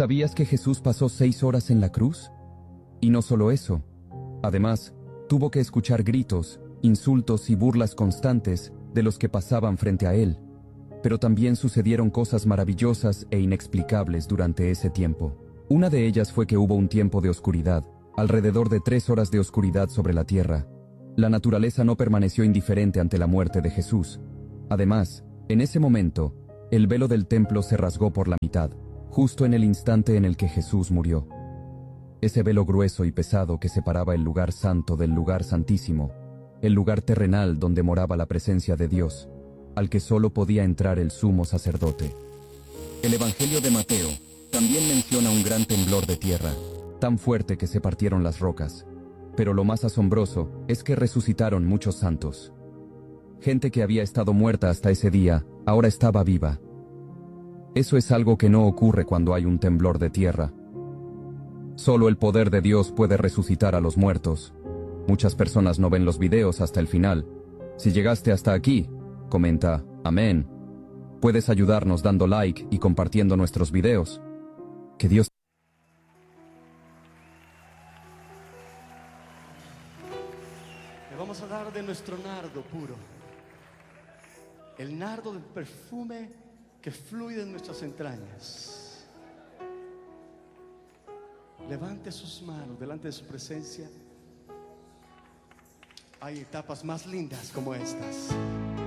¿Sabías que Jesús pasó 6 horas en la cruz? Y no solo eso. Además, tuvo que escuchar gritos, insultos y burlas constantes de los que pasaban frente a él. Pero también sucedieron cosas maravillosas e inexplicables durante ese tiempo. Una de ellas fue que hubo un tiempo de oscuridad, alrededor de 3 horas de oscuridad sobre la tierra. La naturaleza no permaneció indiferente ante la muerte de Jesús. Además, en ese momento, el velo del templo se rasgó por la mitad, justo en el instante en el que Jesús murió. Ese velo grueso y pesado que separaba el lugar santo del lugar santísimo, el lugar terrenal donde moraba la presencia de Dios, al que solo podía entrar el sumo sacerdote. El Evangelio de Mateo también menciona un gran temblor de tierra, tan fuerte que se partieron las rocas. Pero lo más asombroso es que resucitaron muchos santos. Gente que había estado muerta hasta ese día, ahora estaba viva. Eso es algo que no ocurre cuando hay un temblor de tierra. Solo el poder de Dios puede resucitar a los muertos. Muchas personas no ven los videos hasta el final. Si llegaste hasta aquí, comenta, amén. Puedes ayudarnos dando like y compartiendo nuestros videos. Que Dios... Le vamos a dar de nuestro nardo puro. El nardo del perfume que fluye de nuestras entrañas. Levante sus manos delante de su presencia. Hay etapas más lindas como estas.